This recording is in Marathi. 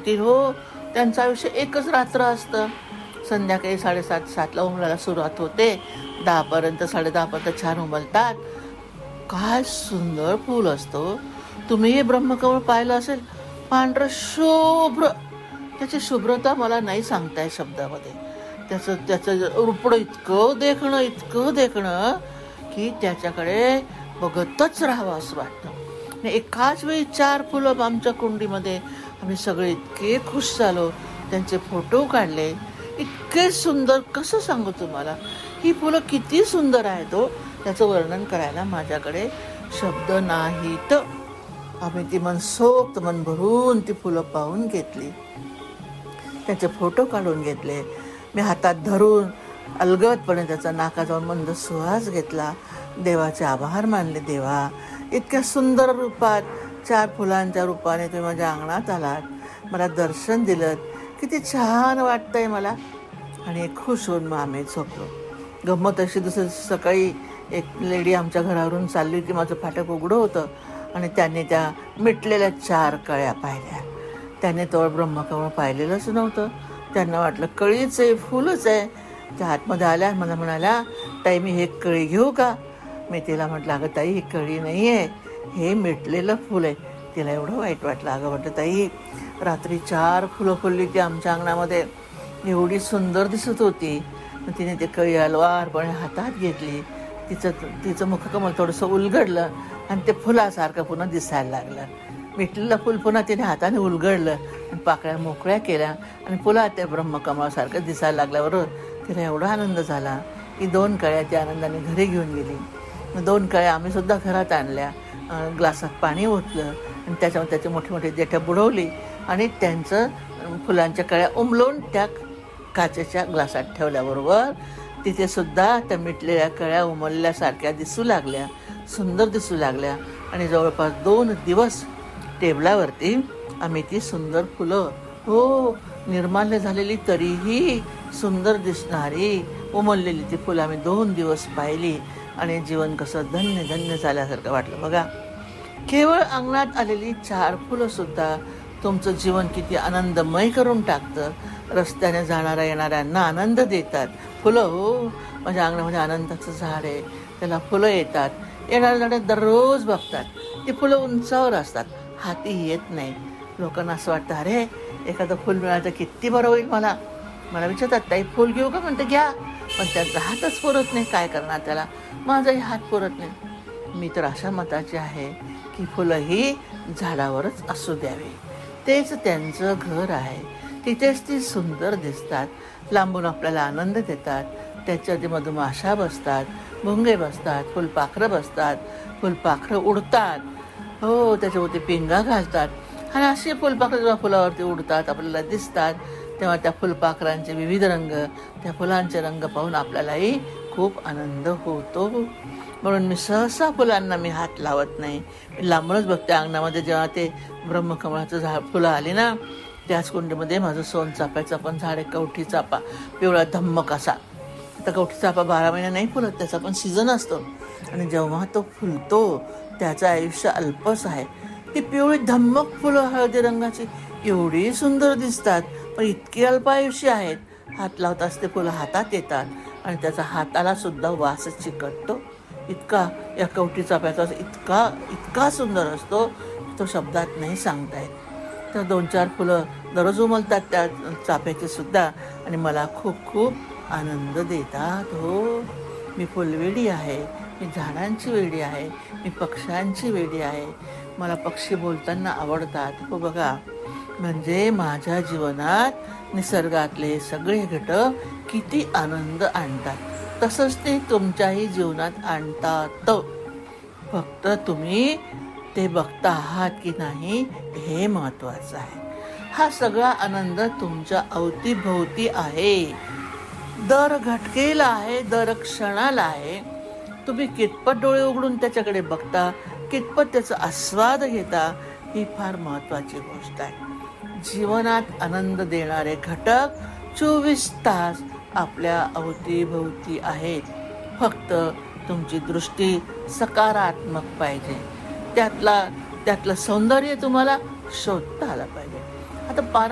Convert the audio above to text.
उमलतील. हो, त्यांचं आयुष्य एकच रात्र असतं. संध्याकाळी 7:30-7ला उमलायला सुरुवात होते, 10पर्यंत 10:30पर्यंत छान उमलतात. काय सुंदर फूल असतं. तुम्ही हे ब्रह्मकमळ पाहिलं असेल, पांढरं शुभ्र. त्याची शुभ्रता मला नाही सांगताय शब्दामध्ये. त्याचं रुपडं इतकं देखणं की त्याच्याकडे बघतच राहावं असं वाटतं. एकाच वेळी 4 फुलं आमच्या कुंडीमध्ये. आम्ही सगळे इतके खुश झालो, त्यांचे फोटो काढले. इतके सुंदर, कसं सांगू तुम्हाला, ही फुलं किती सुंदर आहेत हो, त्याचं वर्णन करायला माझ्याकडे शब्द नाहीत. आम्ही ती मनसोक्त मन भरून ती फुलं पाहून घेतली, त्याचे फोटो काढून घेतले. मी हातात धरून अलगदपणे त्याचा नाकाजवळ मंद सुवास घेतला. देवाचे आभार मानले. देवा, इतक्या सुंदर रूपात 4 फुलांच्या रूपाने तुम्ही माझ्या अंगणात आलात, मला दर्शन दिलं, किती छान वाटतंय मला. आणि खुश होऊन मग आम्ही झोपलो. गंमत अशी, दुसऱ्या सकाळी एक लेडी आमच्या घरावरून चालली होती. माझं फाटक उघडं होतं आणि त्यांनी त्या मिटलेल्या 4 कळ्या पाहिल्या. त्याने तो ब्रह्मकमळ पाहिलेलंच नव्हतं. त्यांना वाटलं कळीच आहे, फुलच आहे. त्या आतमध्ये आल्या, मला म्हणाल्या, ताई मी हे कळी घेऊ का? मी तिला म्हटलं, अगं ताई, ही कळी नाही आहे, हे मिटलेलं फुल आहे. तिला एवढं वाईट वाटलं. अगं म्हटलं, ताई, रात्री 4 फुलं फुलली ती आमच्या अंगणामध्ये, एवढी सुंदर दिसत होती. मग तिने ते कळी अलवारपणे हातात घेतली. तिचं मुखकमळ थोडंसं उलगडलं आणि ते फुलासारखं पुन्हा दिसायला लागलं. मिटलेलं फुल पुन्हा तिने हाताने उलगडलं आणि पाकळ्या मोकळ्या केल्या आणि पुन्हा त्या ब्रह्मकमळासारखं दिसायला लागल्यावर तिला एवढा आनंद झाला की 2 कळ्या ती आनंदाने घरी घेऊन गेली. 2 कळ्या आम्ही सुद्धा घरात आणल्या, ग्लासात पाणी ओतलं आणि त्याच्यावर त्याची मोठी मोठी देठं बुडवली आणि त्यांचं फुलांच्या कळ्या उमलवून त्या काचेच्या ग्लासात ठेवल्याबरोबर तिथे सुद्धा त्या मिटलेल्या कळ्या उमलल्यासारख्या दिसू लागल्या, सुंदर दिसू लागल्या. आणि जवळपास 2 दिवस टेबलावरती आम्ही ती सुंदर फुलं, हो, निर्माल्य झालेली तरीही सुंदर दिसणारी उमललेली ती फुलं आम्ही 2 दिवस पाहिली आणि जीवन कसं धन्य धन्य झाल्यासारखं वाटलं. बघा, केवळ अंगणात आलेली 4 फुलं सुद्धा तुमचं जीवन किती आनंदमय करून टाकतं. रस्त्याने जाणाऱ्या येणाऱ्यांना आनंद देतात फुलं. हो, माझ्या अंगणामध्ये आनंदाचं झाड आहे, त्याला फुलं येतात. येणाऱ्या जाणाऱ्या दररोज बघतात. ती फुलं उंचावर असतात, हाती येत नाही. लोकांना असं वाटतं, अरे एखादं फुल मिळालं तर किती बरं होईल. मला विचारतात, ताई फुल घेऊ का? म्हणते घ्या, पण त्यांचा हातच पुरत नाही. काय करणार त्याला? माझाही हात पुरत नाही. मी तर अशा मताची आहे की फुलं ही झाडावरच असू द्यावी. तेच त्यांचं घर आहे. तिथेच ती सुंदर दिसतात, लांबून आपल्याला आनंद देतात. त्याच्यावरती मधुमाशा बसतात, भुंगे बसतात, फुलपाखरं बसतात, फुलपाखरं उडतात, हो, त्याच्यावरती पिंगा घालतात. आणि असे फुलपाखरं जेव्हा फुलावरती उडतात, आपल्याला दिसतात, तेव्हा त्या फुलपाखरांचे विविध रंग, त्या फुलांचे रंग पाहून आपल्यालाही खूप आनंद होतो. म्हणून मी सहसा फुलांना हात लावत नाही. मी लांबूनच बघते. अंगणामध्ये जेव्हा ते ब्रह्मकमळाचं फुलं आली ना, त्याच कुंडीमध्ये माझं सोनचाफ्याचं पण झाड आहे, कवठी चाफा, पिवळा धम्मक असा. आता कवठी चाफा 12 महिने नाही फुलत, त्याचा पण सीझन असतो. आणि जेव्हा तो फुलतो त्याचं आयुष्य अल्पच आहे. ती पिवळी धम्मक फुलं हळदी रंगाची एवढी सुंदर दिसतात, पण इतकी अल्प आयुष्य आहेत. हात लावताच ते फुलं हातात येतात आणि त्याचा हाताला सुद्धा वास चिकटतो. इतका या कवठी चाफ्याचा इतका सुंदर असतो, तो शब्दात नाही सांगता येत. तर 2-4 फुलं दररोज उमलतात त्या चाफ्याची सुद्धा आणि मला खूप खूप आनंद देतात. हो, मी फुलवेडी आहे, मी झाडांची वेडी आहे, मी पक्ष्यांची वेडी आहे. मला पक्षी बोलताना आवडतात. हो बघा, म्हणजे माझ्या जीवनात निसर्गातले सगळे घटक किती आनंद आणतात, तसंच ते तुमच्याही जीवनात आणतात. फक्त तुम्ही ते बघता आहात की नाही हे महत्त्वाचं आहे. हा सगळा आनंद तुमच्या अवतीभोवती आहे, दर घटकेला आहे, दर क्षणाला आहे. तुम्ही कितपत डोळे उघडून त्याच्याकडे बघता, कितपत त्याचा आस्वाद घेता, ही फार महत्त्वाची गोष्ट आहे. जीवनात आनंद देणारे घटक 24 तास आपल्या अवतीभोवती आहेत. फक्त तुमची दृष्टी सकारात्मक पाहिजे. त्यातलं सौंदर्य तुम्हाला शोधता आलं पाहिजे. आता